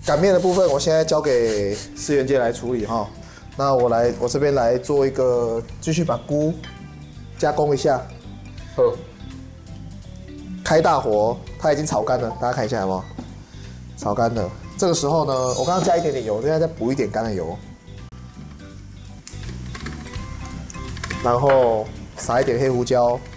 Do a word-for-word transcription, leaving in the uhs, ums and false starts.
擀面的部分，我现在交给思源姐来处理哈。那我来，我这边来做一个，继续把菇加工一下。 好， 开大火，它已经炒干了，大家看一下好不好？炒干了。这个时候呢，我刚刚加一点点油，现在再补一点干的油，然后撒一点黑胡椒。